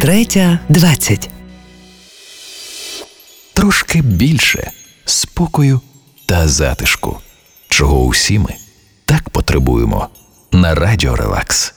3:20. Трошки більше спокою та затишку, чого усі ми так потребуємо на Радіо Релакс.